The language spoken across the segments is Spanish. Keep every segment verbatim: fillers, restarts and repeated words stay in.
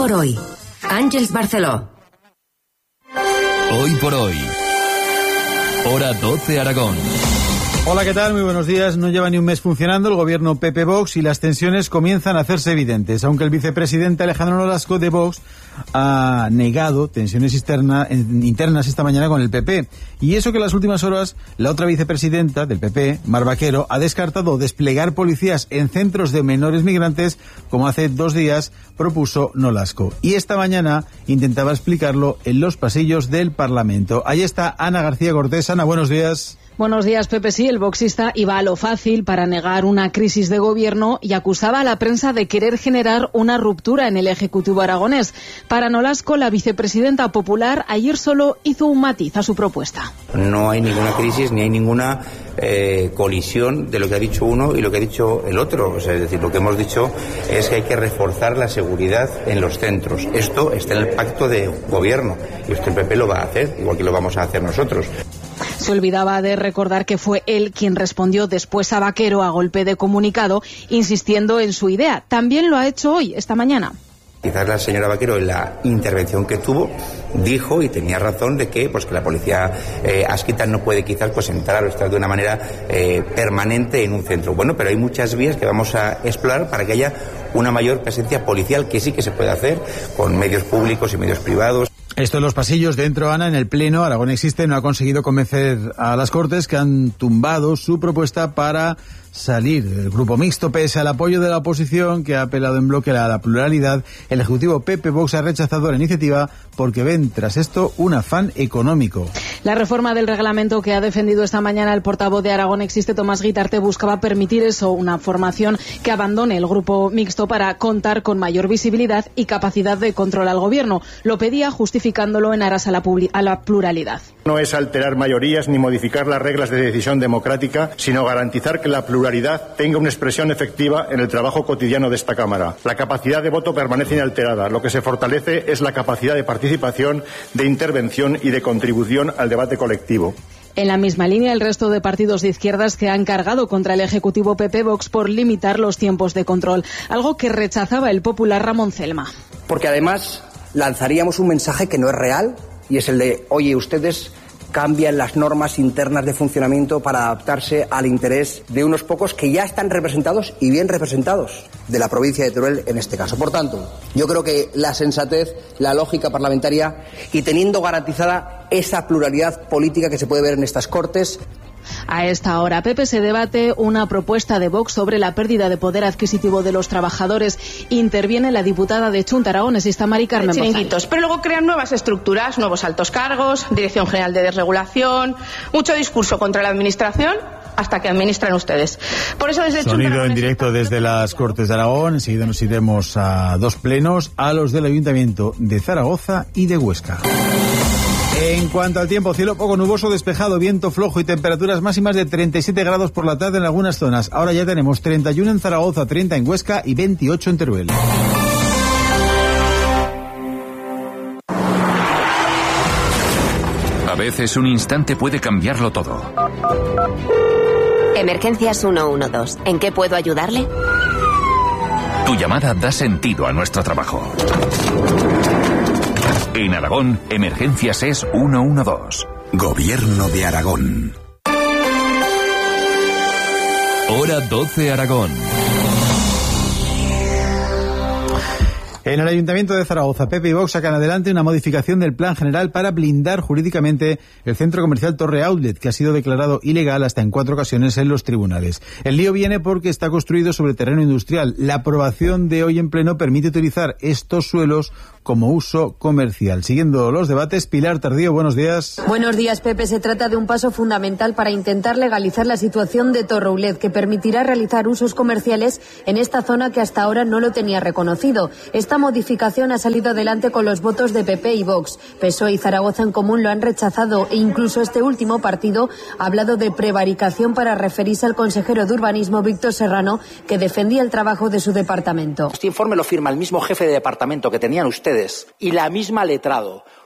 por hoy. Àngels Barceló. Hoy por hoy. Hora doce Aragón. Hola, ¿qué tal? Muy buenos días. No lleva ni un mes funcionando el gobierno P P Vox y las tensiones comienzan a hacerse evidentes, aunque el vicepresidente Alejandro Nolasco de Vox ha negado tensiones externa, internas esta mañana con el P P. Y eso que en las últimas horas la otra vicepresidenta del P P, Mar Vaquero, ha descartado desplegar policías en centros de menores migrantes, como hace dos días propuso Nolasco. Y esta mañana intentaba explicarlo en los pasillos del Parlamento. Ahí está Ana García Cortés. Ana, buenos días. Buenos días, Pepe. Sí, el boxista iba a lo fácil para negar una crisis de gobierno y acusaba a la prensa de querer generar una ruptura en el Ejecutivo aragonés. Para Nolasco, la vicepresidenta popular ayer solo hizo un matiz a su propuesta. No hay ninguna crisis ni hay ninguna eh, colisión de lo que ha dicho uno y lo que ha dicho el otro. O sea, es decir, lo que hemos dicho es que hay que reforzar la seguridad en los centros. Esto está en el pacto de gobierno y esto el P P lo va a hacer, igual que lo vamos a hacer nosotros. Se olvidaba de recordar que fue él quien respondió después a Vaquero a golpe de comunicado, insistiendo en su idea. También lo ha hecho hoy, esta mañana. Quizás la señora Vaquero, en la intervención que tuvo, dijo, y tenía razón, de que pues que la policía eh, adscrita no puede quizás pues entrar o estar de una manera eh, permanente en un centro. Bueno, pero hay muchas vías que vamos a explorar para que haya una mayor presencia policial, que sí que se puede hacer con medios públicos y medios privados. Esto en los pasillos. Dentro, Ana, en el Pleno, Aragón Existe no ha conseguido convencer a las Cortes, que han tumbado su propuesta para salir del grupo mixto. Pese al apoyo de la oposición, que ha apelado en bloque a la pluralidad, el Ejecutivo P P Vox ha rechazado la iniciativa porque ven tras esto un afán económico. La reforma del reglamento que ha defendido esta mañana el portavoz de Aragón Existe, Tomás Guitarte, buscaba permitir eso, una formación que abandone el grupo mixto para contar con mayor visibilidad y capacidad de control al gobierno. Lo pedía justificándolo en aras a la, a la pluralidad. No es alterar mayorías ni modificar las reglas de decisión democrática, sino garantizar que la pluralidad tenga una expresión efectiva en el trabajo cotidiano de esta Cámara. La capacidad de voto permanece inalterada. Lo que se fortalece es la capacidad de participación, de intervención y de contribución al debate colectivo. En la misma línea, el resto de partidos de izquierdas que han cargado contra el Ejecutivo P P Vox por limitar los tiempos de control, algo que rechazaba el popular Ramón Celma. Porque además lanzaríamos un mensaje que no es real, y es el de, oye, ustedes cambian las normas internas de funcionamiento para adaptarse al interés de unos pocos que ya están representados y bien representados, de la provincia de Teruel en este caso. Por tanto, yo creo que la sensatez, la lógica parlamentaria y teniendo garantizada esa pluralidad política que se puede ver en estas Cortes. A esta hora, Pepe, se debate una propuesta de Vox sobre la pérdida de poder adquisitivo de los trabajadores. Interviene la diputada de Chunta Aragonesista, Mari Carmen Chiringuitos, pero luego crean nuevas estructuras, nuevos altos cargos, Dirección General de Desregulación, mucho discurso contra la Administración, hasta que administran ustedes. Por eso desde Sonido Chunta en directo desde las Cortes de Aragón. Enseguida nos iremos a dos plenos, a los del Ayuntamiento de Zaragoza y de Huesca. En cuanto al tiempo, cielo poco nuboso, despejado, viento flojo y temperaturas máximas de treinta y siete grados por la tarde en algunas zonas. Ahora ya tenemos treinta y uno en Zaragoza, treinta en Huesca y veintiocho en Teruel. A veces un instante puede cambiarlo todo. Emergencias ciento doce. ¿En qué puedo ayudarle? Tu llamada da sentido a nuestro trabajo. En Aragón, Emergencias es ciento doce. Gobierno de Aragón. Hora doce Aragón. En el Ayuntamiento de Zaragoza, P P y Vox sacan adelante una modificación del plan general para blindar jurídicamente el centro comercial Torre Outlet, que ha sido declarado ilegal hasta en cuatro ocasiones en los tribunales. El lío viene porque está construido sobre terreno industrial. La aprobación de hoy en pleno permite utilizar estos suelos como uso comercial. Siguiendo los debates, Pilar Tardío, buenos días. Buenos días, Pepe. Se trata de un paso fundamental para intentar legalizar la situación de Torre Outlet, que permitirá realizar usos comerciales en esta zona que hasta ahora no lo tenía reconocido. Esta modificación ha salido adelante con los votos de P P y Vox. P S O E y Zaragoza en Común lo han rechazado e incluso este último partido ha hablado de prevaricación para referirse al consejero de Urbanismo, Víctor Serrano, que defendía el trabajo de su departamento. Este informe lo firma el mismo jefe de departamento que tenían ustedes y la misma letrado.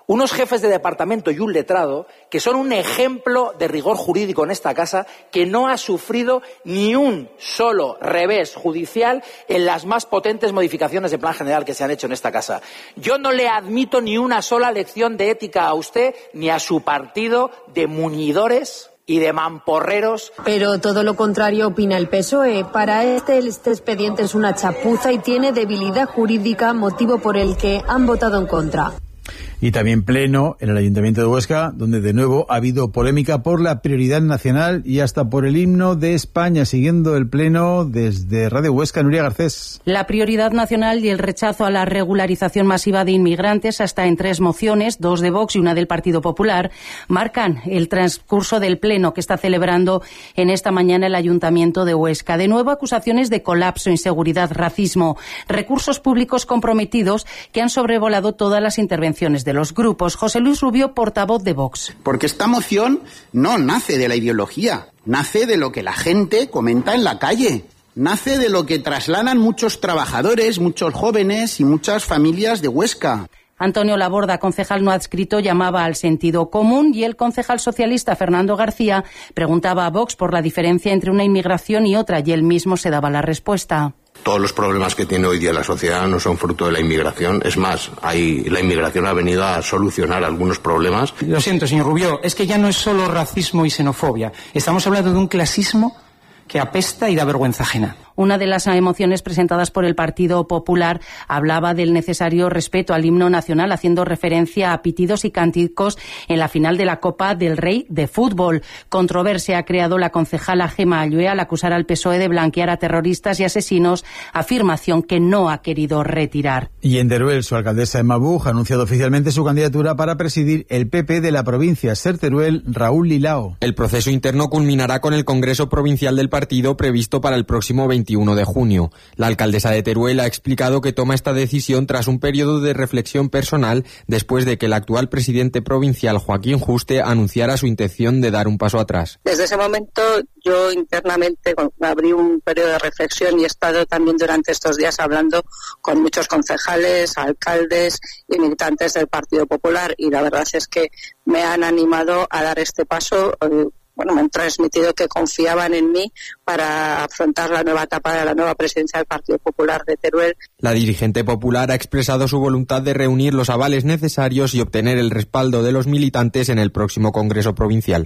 unos jefes de departamento y un letrado que son un ejemplo de rigor jurídico en esta casa, que no ha sufrido ni un solo revés judicial en las más potentes modificaciones de plan general que se han hecho en esta casa. Yo no le admito ni una sola lección de ética a usted ni a su partido de muñidores y de mamporreros. Pero todo lo contrario opina el P S O E. Para este, este expediente es una chapuza y tiene debilidad jurídica, motivo por el que han votado en contra. Y también pleno en el Ayuntamiento de Huesca, donde de nuevo ha habido polémica por la prioridad nacional y hasta por el himno de España. Siguiendo el pleno desde Radio Huesca, Nuria Garcés. La prioridad nacional y el rechazo a la regularización masiva de inmigrantes, hasta en tres mociones, dos de Vox y una del Partido Popular, marcan el transcurso del pleno que está celebrando en esta mañana el Ayuntamiento de Huesca. De nuevo acusaciones de colapso, inseguridad, racismo, recursos públicos comprometidos que han sobrevolado todas las intervenciones de de los grupos. José Luis Rubio, portavoz de Vox. Porque esta moción no nace de la ideología, nace de lo que la gente comenta en la calle, nace de lo que trasladan muchos trabajadores, muchos jóvenes y muchas familias de Huesca. Antonio Laborda, concejal no adscrito, llamaba al sentido común y el concejal socialista Fernando García preguntaba a Vox por la diferencia entre una inmigración y otra y él mismo se daba la respuesta. Todos los problemas que tiene hoy día la sociedad no son fruto de la inmigración. Es más, hay, la inmigración ha venido a solucionar algunos problemas. Lo siento, señor Rubio, es que ya no es solo racismo y xenofobia. Estamos hablando de un clasismo que apesta y da vergüenza ajena. Una de las emociones presentadas por el Partido Popular hablaba del necesario respeto al himno nacional, haciendo referencia a pitidos y cánticos en la final de la Copa del Rey de fútbol. Controversia ha creado la concejala Gema Allué al acusar al P S O E de blanquear a terroristas y asesinos, afirmación que no ha querido retirar. Y en Teruel, su alcaldesa Emma Buj ha anunciado oficialmente su candidatura para presidir el P P de la provincia. Ser Teruel, Raúl Lilao. El proceso interno culminará con el Congreso Provincial del partido previsto para el próximo veintiuno de junio. La alcaldesa de Teruel ha explicado que toma esta decisión tras un periodo de reflexión personal después de que el actual presidente provincial, Joaquín Juste, anunciara su intención de dar un paso atrás. Desde ese momento yo internamente abrí un periodo de reflexión y he estado también durante estos días hablando con muchos concejales, alcaldes y militantes del Partido Popular, y la verdad es que me han animado a dar este paso. Eh, Bueno, me han transmitido que confiaban en mí para afrontar la nueva etapa de la nueva presidencia del Partido Popular de Teruel. La dirigente popular ha expresado su voluntad de reunir los avales necesarios y obtener el respaldo de los militantes en el próximo Congreso Provincial.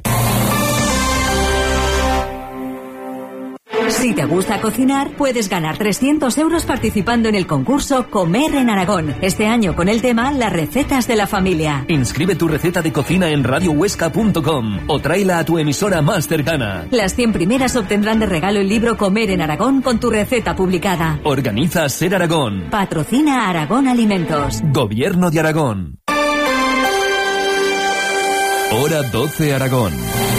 Si te gusta cocinar, puedes ganar trescientos euros participando en el concurso Comer en Aragón. Este año con el tema Las recetas de la familia. Inscribe tu receta de cocina en radio huesca punto com o tráela a tu emisora más cercana. Las cien primeras obtendrán de regalo el libro Comer en Aragón con tu receta publicada. Organiza Ser Aragón. Patrocina Aragón Alimentos. Gobierno de Aragón. Hora doce Aragón.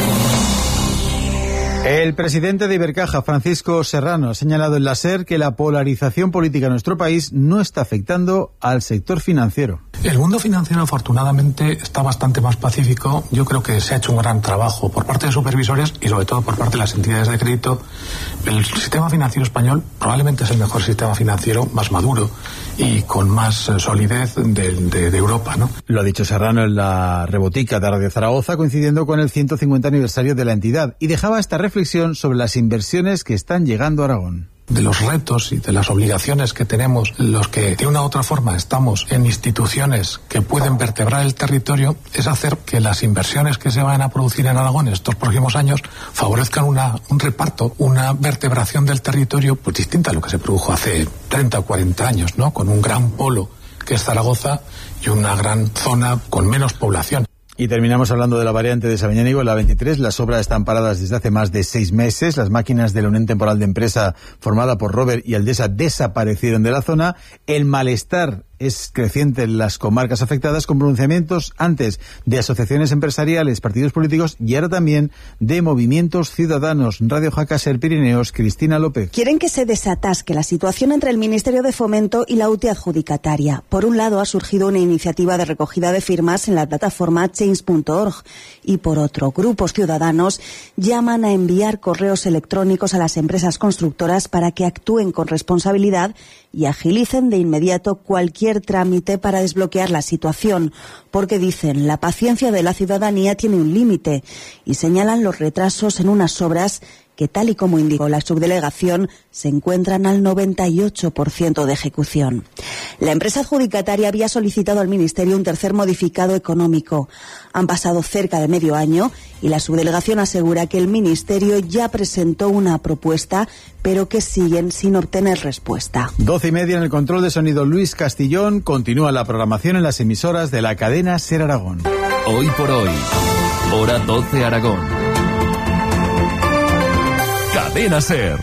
El presidente de Ibercaja, Francisco Serrano, ha señalado en la SER que la polarización política en nuestro país no está afectando al sector financiero. El mundo financiero, afortunadamente, está bastante más pacífico. Yo creo que se ha hecho un gran trabajo por parte de supervisores y sobre todo por parte de las entidades de crédito. El sistema financiero español probablemente es el mejor sistema financiero, más maduro y con más solidez de, de, de Europa, ¿no? Lo ha dicho Serrano en la Rebotica de Radio Zaragoza, coincidiendo con el ciento cincuenta aniversario de la entidad, y dejaba esta reflexión sobre las inversiones que están llegando a Aragón. De los retos y de las obligaciones que tenemos los que de una u otra forma estamos en instituciones que pueden vertebrar el territorio, es hacer que las inversiones que se van a producir en Aragón en estos próximos años favorezcan una, un reparto, una vertebración del territorio pues distinta a lo que se produjo hace treinta o cuarenta años, ¿no? Con un gran polo que es Zaragoza y una gran zona con menos población. Y terminamos hablando de la variante de Sabiñánigo, la veintitrés. Las obras están paradas desde hace más de seis meses. Las máquinas de la Unión Temporal de Empresa formada por Robert y Aldesa desaparecieron de la zona. El malestar es creciente en las comarcas afectadas, con pronunciamientos antes de asociaciones empresariales, partidos políticos y ahora también de movimientos ciudadanos. Radio Jaca Ser Pirineos, Cristina López. Quieren que se desatasque la situación entre el Ministerio de Fomento y la U T I adjudicataria. Por un lado, ha surgido una iniciativa de recogida de firmas en la plataforma change punto org y por otro, grupos ciudadanos llaman a enviar correos electrónicos a las empresas constructoras para que actúen con responsabilidad y agilicen de inmediato cualquier cualquier trámite para desbloquear la situación, porque dicen la paciencia de la ciudadanía tiene un límite y señalan los retrasos en unas obras que, tal y como indicó la subdelegación, se encuentran al noventa y ocho por ciento de ejecución. La empresa adjudicataria había solicitado al Ministerio un tercer modificado económico. Han pasado cerca de medio año y la subdelegación asegura que el Ministerio ya presentó una propuesta, pero que siguen sin obtener respuesta. Doce y media en el control de sonido Luis Castillón. Continúa la programación en las emisoras de la cadena SER Aragón. Hoy por hoy, hora doce Aragón. Cadena SER.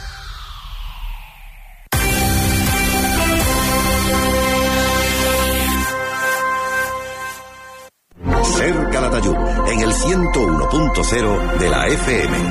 SER Calatayud, en el ciento uno punto cero de la F M.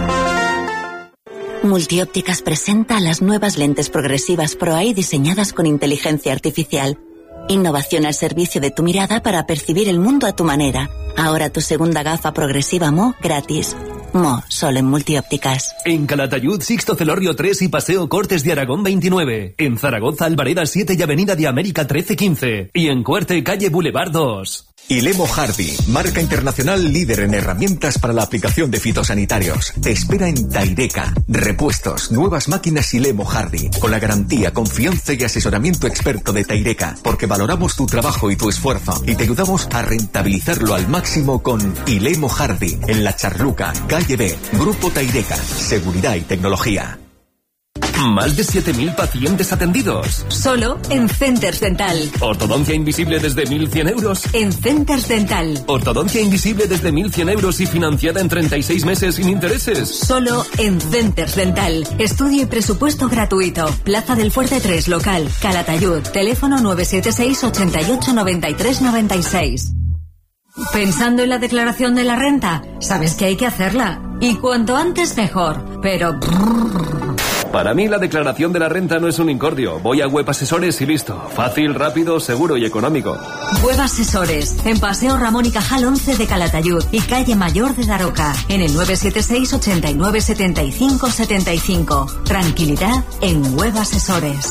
Multiópticas presenta las nuevas lentes progresivas ProEye diseñadas con inteligencia artificial. Innovación al servicio de tu mirada para percibir el mundo a tu manera. Ahora tu segunda gafa progresiva Mo gratis. Mo, solo en Multiópticas. En Calatayud, Sixto Celorrio tres y Paseo Cortes de Aragón veintinueve. En Zaragoza, Albareda siete y Avenida de América trece quince. Y en Cuerte, calle Boulevard dos. Ilemo Hardy, marca internacional líder en herramientas para la aplicación de fitosanitarios. Te espera en Taireca. Repuestos, nuevas máquinas Ilemo Hardy, con la garantía, confianza y asesoramiento experto de Taireca, porque valoramos tu trabajo y tu esfuerzo y te ayudamos a rentabilizarlo al máximo con Ilemo Hardy, en La Charluca, calle B, Grupo Taireca, seguridad y tecnología. Más de siete mil pacientes atendidos. Solo en Centers Dental. Ortodoncia invisible desde mil cien euros. En Centers Dental. Ortodoncia invisible desde mil cien euros y financiada en treinta y seis meses sin intereses. Solo en Centers Dental. Estudio y presupuesto gratuito. Plaza del Fuerte tres, local, Calatayud. Teléfono nueve siete seis, ochenta y ocho, noventa y tres, noventa y seis. ¿Pensando en la declaración de la renta? Sabes que hay que hacerla. Y cuanto antes mejor. Pero... Para mí la declaración de la renta no es un incordio. Voy a Web Asesores y listo. Fácil, rápido, seguro y económico. Web Asesores, en Paseo Ramón y Cajal once de Calatayud y Calle Mayor de Daroca, en el nueve siete seis, ochenta y nueve, setenta y cinco, setenta y cinco. Tranquilidad en Web Asesores.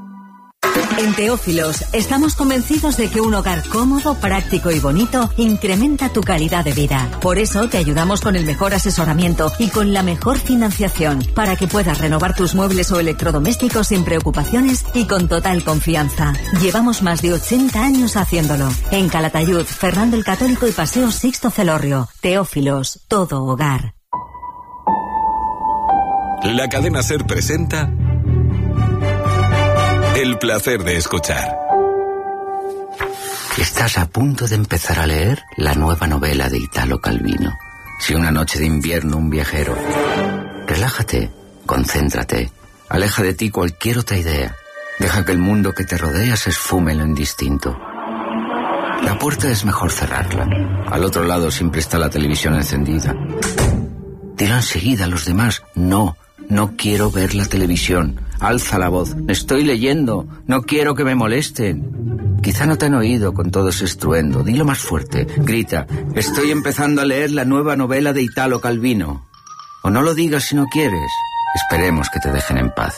En Teófilos estamos convencidos de que un hogar cómodo, práctico y bonito incrementa tu calidad de vida. Por eso te ayudamos con el mejor asesoramiento y con la mejor financiación para que puedas renovar tus muebles o electrodomésticos sin preocupaciones y con total confianza. Llevamos más de ochenta años haciéndolo. En Calatayud, Fernando el Católico y Paseo Sixto Celorrio. Teófilos, todo hogar. La cadena SER presenta El placer de escuchar. Estás a punto de empezar a leer la nueva novela de Italo Calvino. Si una noche de invierno un viajero. Relájate, concéntrate, aleja de ti cualquier otra idea. Deja que el mundo que te rodea se esfume en lo indistinto. La puerta es mejor cerrarla. Al otro lado siempre está la televisión encendida. Dilo enseguida a los demás, no. No quiero ver la televisión. Alza la voz. Estoy leyendo. No quiero que me molesten. Quizá no te han oído con todo ese estruendo. Dilo más fuerte. Grita. Estoy empezando a leer la nueva novela de Italo Calvino. O no lo digas si no quieres. Esperemos que te dejen en paz.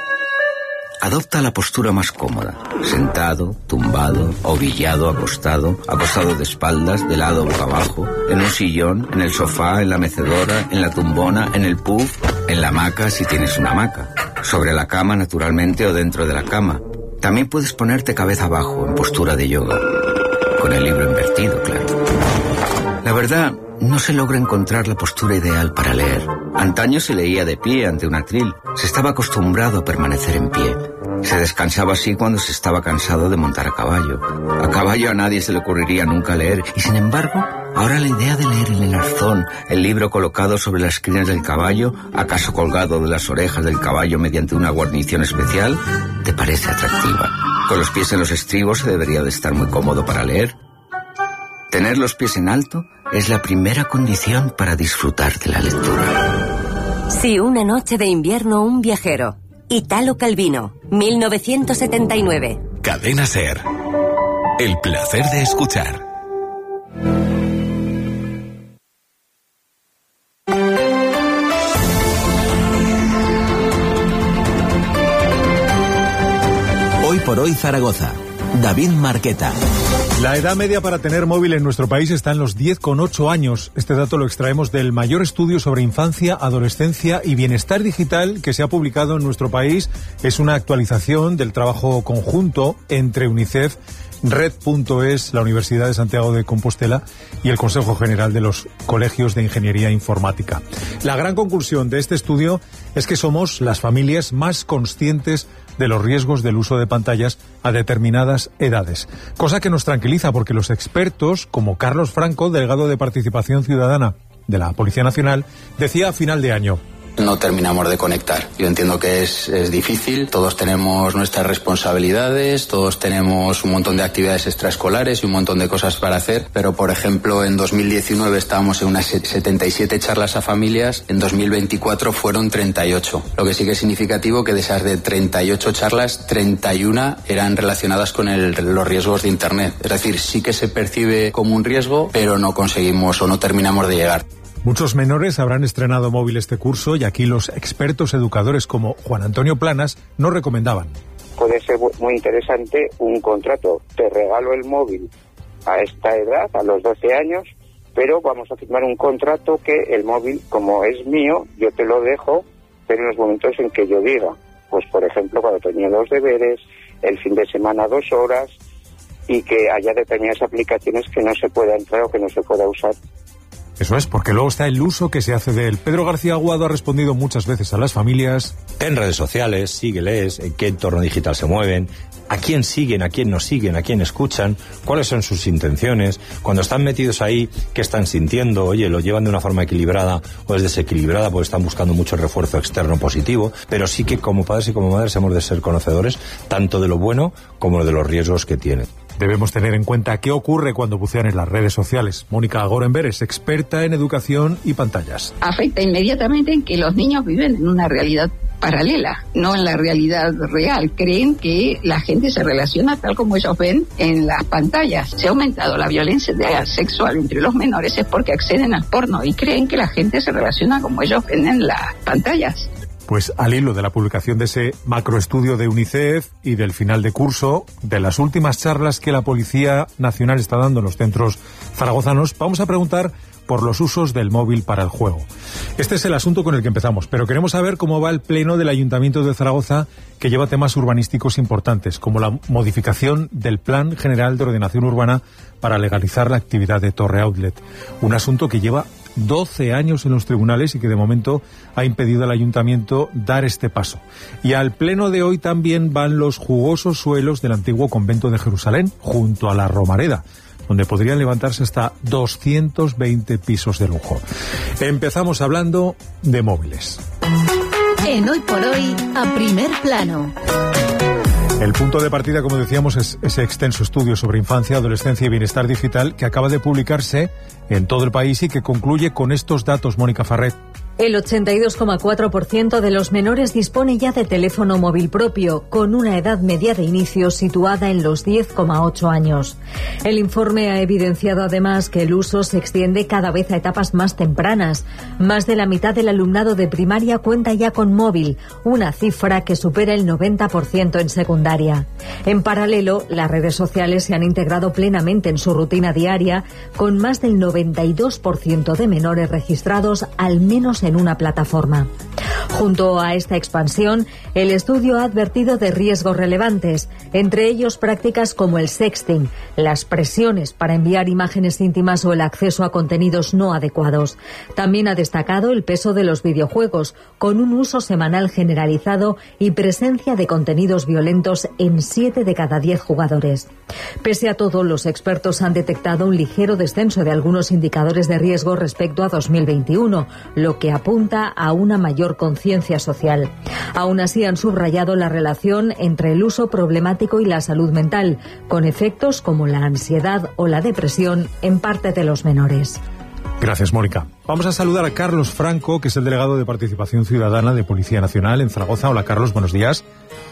Adopta la postura más cómoda. Sentado, tumbado, ovillado, acostado, acostado de espaldas, de lado boca abajo, en un sillón, en el sofá, en la mecedora, en la tumbona, en el puff, en la hamaca si tienes una hamaca, sobre la cama naturalmente o dentro de la cama. También puedes ponerte cabeza abajo, en postura de yoga, con el libro invertido, claro. La verdad, no se logra encontrar la postura ideal para leer. Antaño se leía de pie ante un atril. Se estaba acostumbrado a permanecer en pie. Se descansaba así cuando se estaba cansado de montar a caballo. A caballo a nadie se le ocurriría nunca leer. Y sin embargo, ahora la idea de leer en el arzón, el libro colocado sobre las crines del caballo, acaso colgado de las orejas del caballo mediante una guarnición especial, te parece atractiva. Con los pies en los estribos se debería de estar muy cómodo para leer. Tener los pies en alto es la primera condición para disfrutar de la lectura. Si una noche de invierno un viajero. Italo Calvino, mil novecientos setenta y nueve. Cadena SER. El placer de escuchar. Hoy por hoy Zaragoza. David Marqueta. La edad media para tener móvil en nuestro país está en los diez coma ocho años. Este dato lo extraemos del mayor estudio sobre infancia, adolescencia y bienestar digital que se ha publicado en nuestro país. Es una actualización del trabajo conjunto entre UNICEF, Red punto es, la Universidad de Santiago de Compostela y el Consejo General de los Colegios de Ingeniería Informática. La gran conclusión de este estudio es que somos las familias más conscientes de los riesgos del uso de pantallas a determinadas edades. Cosa que nos tranquiliza porque los expertos, como Carlos Franco, delegado de Participación Ciudadana de la Policía Nacional, decía a final de año: no terminamos de conectar. Yo entiendo que es, es difícil, todos tenemos nuestras responsabilidades, todos tenemos un montón de actividades extraescolares y un montón de cosas para hacer, pero por ejemplo en dos mil diecinueve estábamos en unas setenta y siete charlas a familias, en dos mil veinticuatro fueron treinta y ocho, lo que sí que es significativo que de esas de treinta y ocho charlas, treinta y una eran relacionadas con el, los riesgos de Internet. Es decir, sí que se percibe como un riesgo, pero no conseguimos o no terminamos de llegar. Muchos menores habrán estrenado móvil este curso y aquí los expertos educadores como Juan Antonio Planas nos recomendaban. Puede ser muy interesante un contrato. Te regalo el móvil a esta edad, a los doce años, pero vamos a firmar un contrato que el móvil, como es mío, yo te lo dejo, pero en los momentos en que yo diga. Pues por ejemplo, cuando tenía los deberes, el fin de semana dos horas, y que haya determinadas aplicaciones que no se pueda entrar o que no se pueda usar. Eso es, porque luego está el uso que se hace de él. Pedro García Aguado ha respondido muchas veces a las familias. En redes sociales, sígueles, en qué entorno digital se mueven, a quién siguen, a quién no siguen, a quién escuchan, cuáles son sus intenciones, cuando están metidos ahí, qué están sintiendo, oye, lo llevan de una forma equilibrada o es desequilibrada porque están buscando mucho refuerzo externo positivo, pero sí que como padres y como madres hemos de ser conocedores tanto de lo bueno como de los riesgos que tienen. Debemos tener en cuenta qué ocurre cuando bucean en las redes sociales. Mónica Gorenberg es experta en educación y pantallas. Afecta inmediatamente en que los niños viven en una realidad paralela, no en la realidad real. Creen que la gente se relaciona tal como ellos ven en las pantallas. Se ha aumentado la violencia sexual entre los menores es porque acceden al porno y creen que la gente se relaciona como ellos ven en las pantallas. Pues al hilo de la publicación de ese macroestudio de UNICEF y del final de curso, de las últimas charlas que la Policía Nacional está dando en los centros zaragozanos, vamos a preguntar por los usos del móvil para el juego. Este es el asunto con el que empezamos, pero queremos saber cómo va el pleno del Ayuntamiento de Zaragoza, que lleva temas urbanísticos importantes, como la modificación del Plan General de Ordenación Urbana para legalizar la actividad de Torre Outlet. Un asunto que lleva doce años en los tribunales y que de momento ha impedido al Ayuntamiento dar este paso. Y al pleno de hoy también van los jugosos suelos del antiguo convento de Jerusalén, junto a la Romareda, donde podrían levantarse hasta doscientos veinte pisos de lujo. Empezamos hablando de móviles. En Hoy por Hoy, a primer plano. El punto de partida, como decíamos, es ese extenso estudio sobre infancia, adolescencia y bienestar digital que acaba de publicarse en todo el país y que concluye con estos datos, Mónica Farret. El ochenta y dos coma cuatro por ciento de los menores dispone ya de teléfono móvil propio, con una edad media de inicio situada en los diez coma ocho años. El informe ha evidenciado además que el uso se extiende cada vez a etapas más tempranas. Más de la mitad del alumnado de primaria cuenta ya con móvil, una cifra que supera el noventa por ciento en secundaria. En paralelo, las redes sociales se han integrado plenamente en su rutina diaria, con más del noventa y dos por ciento de menores registrados al menos en una plataforma. Junto a esta expansión, el estudio ha advertido de riesgos relevantes, entre ellos prácticas como el sexting, las presiones para enviar imágenes íntimas o el acceso a contenidos no adecuados. También ha destacado el peso de los videojuegos, con un uso semanal generalizado y presencia de contenidos violentos en siete de cada diez jugadores. Pese a todo, los expertos han detectado un ligero descenso de algunos indicadores de riesgo respecto a dos mil veintiuno, lo que apunta a una mayor conciencia social. Aún así, han subrayado la relación entre el uso problemático y la salud mental, con efectos como la ansiedad o la depresión en parte de los menores. Gracias, Mónica. Vamos a saludar a Carlos Franco, que es el delegado de Participación Ciudadana de Policía Nacional en Zaragoza. Hola, Carlos, buenos días.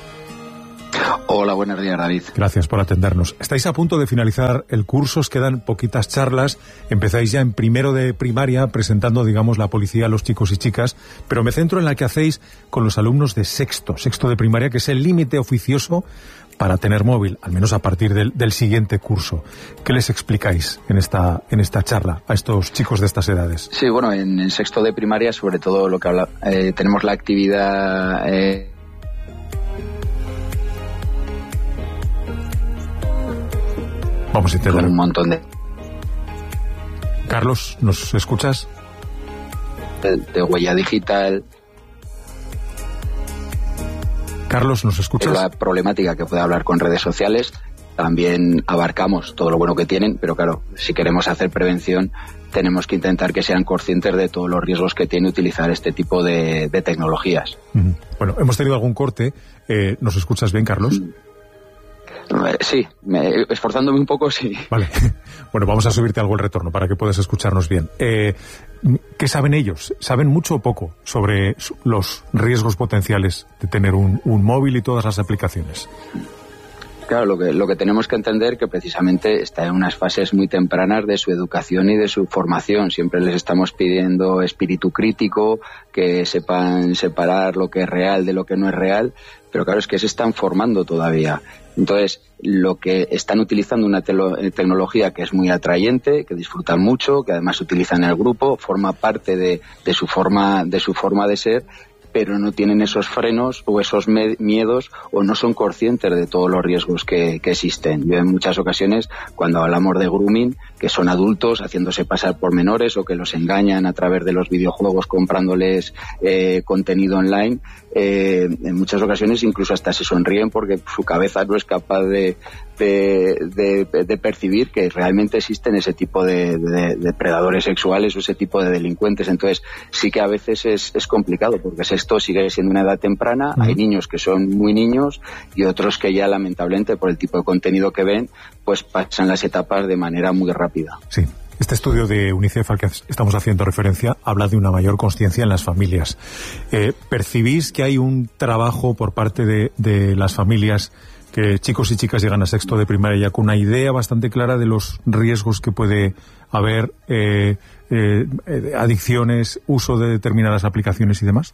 Hola, buenos días, David. Gracias por atendernos. Estáis a punto de finalizar el curso, os quedan poquitas charlas, empezáis ya en primero de primaria presentando, digamos, la policía a los chicos y chicas, pero me centro en la que hacéis con los alumnos de sexto, sexto de primaria, que es el límite oficioso para tener móvil, al menos a partir del, del siguiente curso. ¿Qué les explicáis en esta en esta charla a estos chicos de estas edades? Sí, bueno, en el sexto de primaria, sobre todo lo que habla, eh, tenemos la actividad... Eh, Vamos a intentar. Un montón de... Carlos, ¿nos escuchas? De, de huella digital. Carlos, ¿nos escuchas? La problemática que puede hablar con redes sociales. También abarcamos todo lo bueno que tienen, pero claro, si queremos hacer prevención, tenemos que intentar que sean conscientes de todos los riesgos que tiene utilizar este tipo de, de tecnologías. Uh-huh. Bueno, hemos tenido algún corte. Eh, ¿Nos escuchas bien, Carlos? Sí, me, esforzándome un poco, sí. Vale. Bueno, vamos a subirte algo el retorno para que puedas escucharnos bien. Eh, ¿Qué saben ellos? ¿Saben mucho o poco sobre los riesgos potenciales de tener un, un móvil y todas las aplicaciones? Claro, lo que, lo que tenemos que entender que precisamente está en unas fases muy tempranas de su educación y de su formación. Siempre les estamos pidiendo espíritu crítico, que sepan separar lo que es real de lo que no es real, pero claro, es que se están formando todavía. Entonces, lo que están utilizando una te- tecnología que es muy atrayente, que disfrutan mucho, que además utilizan en el grupo, forma parte de, de su forma, de su forma de ser, pero no tienen esos frenos o esos me- miedos o no son conscientes de todos los riesgos que, que existen. Yo en muchas ocasiones, cuando hablamos de grooming, que son adultos haciéndose pasar por menores o que los engañan a través de los videojuegos comprándoles eh, contenido online, eh, en muchas ocasiones incluso hasta se sonríen porque su cabeza no es capaz de, de, de, de percibir que realmente existen ese tipo de, de, de predadores sexuales o ese tipo de delincuentes. Entonces sí que a veces es, es complicado porque esto sigue siendo una edad temprana. Uh-huh. Hay niños que son muy niños y otros que ya lamentablemente por el tipo de contenido que ven pues pasan las etapas de manera muy rápida. Sí. Este estudio de UNICEF al que estamos haciendo referencia habla de una mayor consciencia en las familias. Eh, ¿Percibís que hay un trabajo por parte de, de las familias, que chicos y chicas llegan a sexto de primaria ya con una idea bastante clara de los riesgos que puede haber, eh, eh, adicciones, uso de determinadas aplicaciones y demás?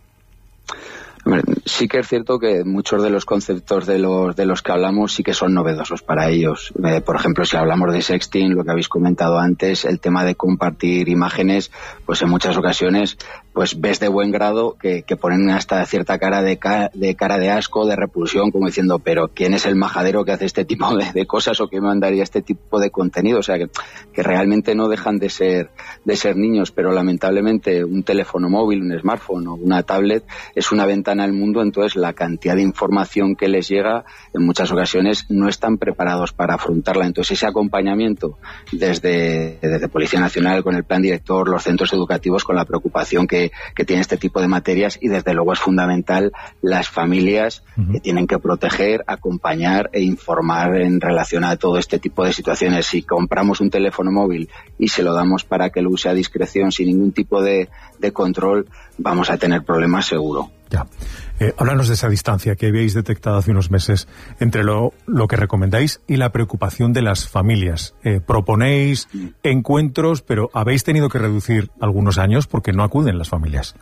Sí que es cierto que muchos de los conceptos de los de los que hablamos sí que son novedosos para ellos. Eh, por ejemplo, si hablamos de sexting, lo que habéis comentado antes, el tema de compartir imágenes, pues en muchas ocasiones pues ves de buen grado que, que ponen hasta cierta cara de, ca, de cara de asco, de repulsión, como diciendo, pero ¿quién es el majadero que hace este tipo de, de cosas o que mandaría este tipo de contenido? O sea, que, que realmente no dejan de ser de ser niños, pero lamentablemente un teléfono móvil, un smartphone o una tablet es una ventana al mundo, entonces la cantidad de información que les llega en muchas ocasiones no están preparados para afrontarla. Entonces ese acompañamiento desde, desde Policía Nacional con el plan director, los centros educativos con la preocupación que, que tiene este tipo de materias y desde luego es fundamental las familias uh-huh. que tienen que proteger, acompañar e informar en relación a todo este tipo de situaciones. Si compramos un teléfono móvil y se lo damos para que lo use a discreción sin ningún tipo de, de control, vamos a tener problemas seguro. Ya. Eh, háblanos de esa distancia que habéis detectado hace unos meses entre lo, lo que recomendáis y la preocupación de las familias. Eh, proponéis mm. encuentros, pero habéis tenido que reducir algunos años porque no acuden las familias.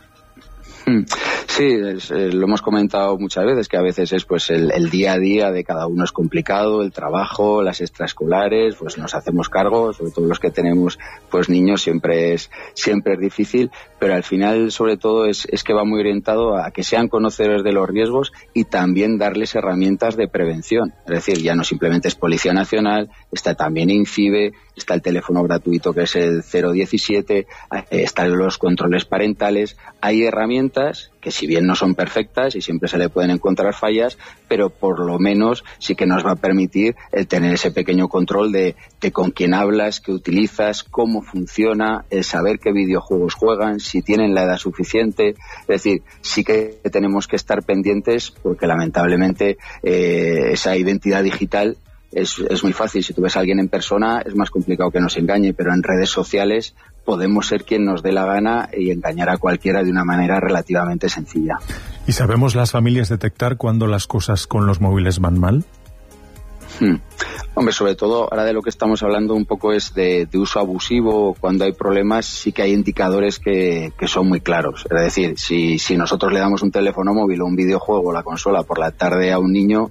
Sí, es, eh, lo hemos comentado muchas veces, que a veces es pues el, el día a día de cada uno es complicado, el trabajo, las extraescolares, pues nos hacemos cargo, sobre todo los que tenemos pues niños siempre es siempre es difícil, pero al final sobre todo es, es que va muy orientado a que sean conocedores de los riesgos y también darles herramientas de prevención. Es decir, ya no simplemente es Policía Nacional, está también INCIBE, está el teléfono gratuito que es el cero diecisiete, están los controles parentales, hay herramientas que si bien no son perfectas y siempre se le pueden encontrar fallas, pero por lo menos sí que nos va a permitir el tener ese pequeño control de, de con quién hablas, qué utilizas, cómo funciona, el saber qué videojuegos juegan, si tienen la edad suficiente. Es decir, sí que tenemos que estar pendientes porque lamentablemente eh, esa identidad digital Es, es muy fácil. Si tú ves a alguien en persona es más complicado que nos engañe, pero en redes sociales podemos ser quien nos dé la gana y engañar a cualquiera de una manera relativamente sencilla. ¿Y sabemos las familias detectar cuando las cosas con los móviles van mal? Hmm. Hombre, sobre todo ahora de lo que estamos hablando un poco es de, de uso abusivo. Cuando hay problemas sí que hay indicadores que, que son muy claros. Es decir, si, si nosotros le damos un teléfono móvil o un videojuego o la consola por la tarde a un niño,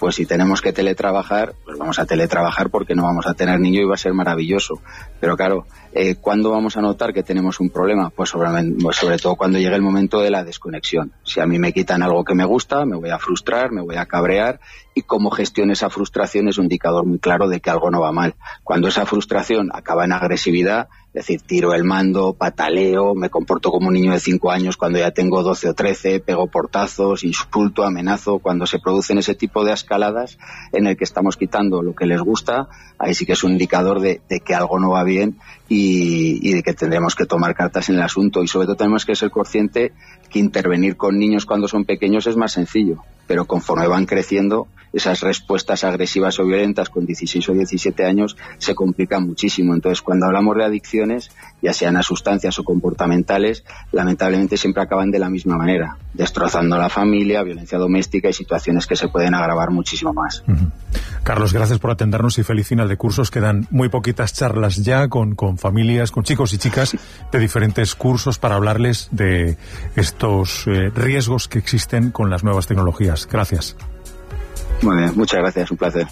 pues si tenemos que teletrabajar, pues vamos a teletrabajar porque no vamos a tener niño y va a ser maravilloso. Pero claro, eh, ¿cuándo vamos a notar que tenemos un problema? Pues sobre, sobre todo cuando llegue el momento de la desconexión. Si a mí me quitan algo que me gusta, me voy a frustrar, me voy a cabrear, y cómo gestiono esa frustración es un indicador muy claro de que algo no va mal. Cuando esa frustración acaba en agresividad, es decir, tiro el mando, pataleo, me comporto como un niño de cinco años cuando ya tengo doce o trece, pego portazos, insulto, amenazo. Cuando se producen ese tipo de escaladas en el que estamos quitando lo que les gusta, ahí sí que es un indicador de, de que algo no va bien y, y de que tendremos que tomar cartas en el asunto. Y sobre todo tenemos que ser conscientes que intervenir con niños cuando son pequeños es más sencillo, pero conforme van creciendo, esas respuestas agresivas o violentas con dieciséis o diecisiete años se complican muchísimo. Entonces, cuando hablamos de adicciones, ya sean a sustancias o comportamentales, lamentablemente siempre acaban de la misma manera, destrozando a la familia, violencia doméstica y situaciones que se pueden agravar muchísimo más. Uh-huh. Carlos, gracias por atendernos y feliz final de cursos. Quedan muy poquitas charlas ya con, con familias, con chicos y chicas de diferentes cursos para hablarles de estos eh, riesgos que existen con las nuevas tecnologías. Gracias. Muy bien, muchas gracias, un placer.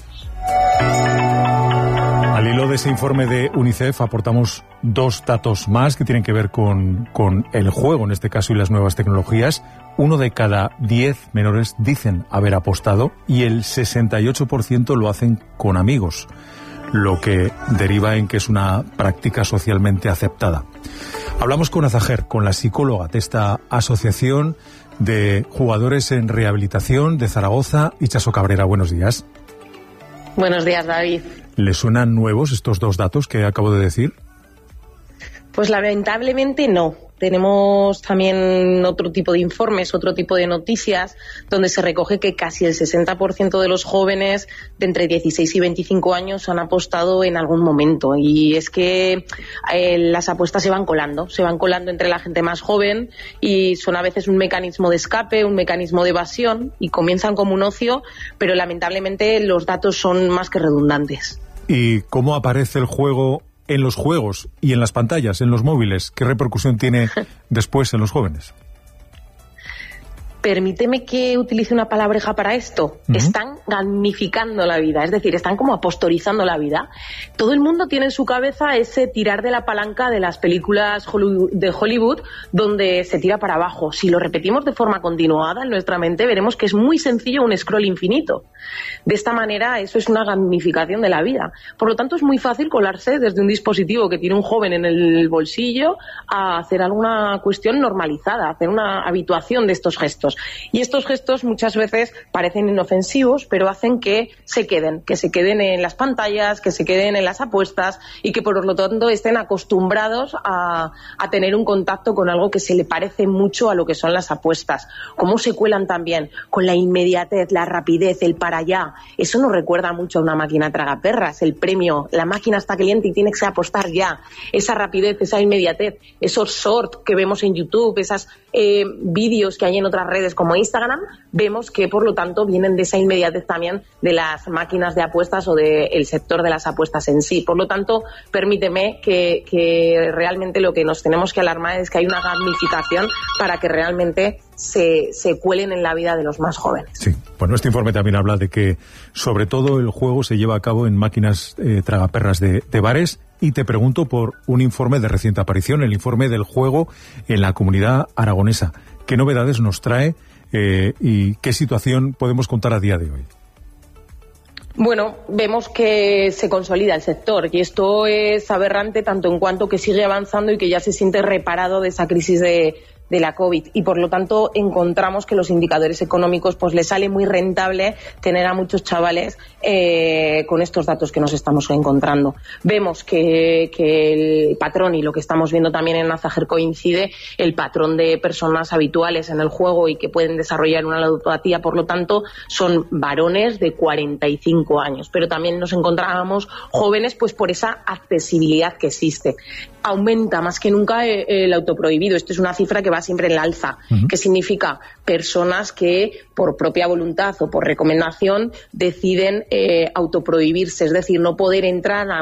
Al hilo de ese informe de UNICEF aportamos dos datos más que tienen que ver con, con el juego, en este caso, y las nuevas tecnologías. Uno de cada diez menores dicen haber apostado y el sesenta y ocho por ciento lo hacen con amigos, lo que deriva en que es una práctica socialmente aceptada. Hablamos con Azajer, con la psicóloga de esta asociación de jugadores en rehabilitación de Zaragoza. Itxaso Cabrera, buenos días. Buenos días, David. ¿Le suenan nuevos estos dos datos que acabo de decir? Pues lamentablemente no. Tenemos también otro tipo de informes, otro tipo de noticias, donde se recoge que casi el sesenta por ciento de los jóvenes de entre dieciséis y veinticinco años han apostado en algún momento. Y es que eh, las apuestas se van colando, se van colando entre la gente más joven y son a veces un mecanismo de escape, un mecanismo de evasión, y comienzan como un ocio, pero lamentablemente los datos son más que redundantes. ¿Y cómo aparece el juego en los juegos y en las pantallas, en los móviles? ¿Qué repercusión tiene después en los jóvenes? Permíteme que utilice una palabreja para esto. Uh-huh. Están gamificando la vida, es decir, están como apostorizando la vida. Todo el mundo tiene en su cabeza ese tirar de la palanca de las películas de Hollywood, donde se tira para abajo. Si lo repetimos de forma continuada en nuestra mente, veremos que es muy sencillo un scroll infinito. De esta manera, eso es una gamificación de la vida. Por lo tanto, es muy fácil colarse desde un dispositivo que tiene un joven en el bolsillo a hacer alguna cuestión normalizada, hacer una habituación de estos gestos. Y estos gestos muchas veces parecen inofensivos, pero hacen que se queden, que se queden en las pantallas, que se queden en las apuestas y que por lo tanto estén acostumbrados a, a tener un contacto con algo que se le parece mucho a lo que son las apuestas. Cómo se cuelan también con la inmediatez, la rapidez, el para allá. Eso nos recuerda mucho a una máquina tragaperras, el premio, la máquina está caliente y tienes que apostar ya. Esa rapidez, esa inmediatez, esos shorts que vemos en YouTube, esas eh, vídeos que hay en otras redes como Instagram, vemos que por lo tanto vienen de esa inmediatez también de las máquinas de apuestas o del sector de las apuestas en sí. Por lo tanto, permíteme que, que realmente lo que nos tenemos que alarmar es que hay una gamificación para que realmente se, se cuelen en la vida de los más jóvenes. Sí, bueno, este informe también habla de que sobre todo el juego se lleva a cabo en máquinas eh, tragaperras de, de bares. Y te pregunto por un informe de reciente aparición, el informe del juego en la Comunidad Aragonesa. ¿Qué novedades nos trae eh, y qué situación podemos contar a día de hoy? Bueno, vemos que se consolida el sector y esto es aberrante tanto en cuanto que sigue avanzando y que ya se siente reparado de esa crisis de, de la COVID, y por lo tanto encontramos que los indicadores económicos pues les sale muy rentable tener a muchos chavales eh, con estos datos que nos estamos encontrando. Vemos que, que el patrón, y lo que estamos viendo también en Azajer coincide, el patrón de personas habituales en el juego y que pueden desarrollar una ludopatía, por lo tanto son varones de cuarenta y cinco años, pero también nos encontrábamos jóvenes pues por esa accesibilidad que existe. Aumenta más que nunca el autoprohibido. Esto es una cifra que va siempre en la alza, uh-huh. que significa personas que por propia voluntad o por recomendación deciden eh, autoprohibirse, es decir, no poder entrar a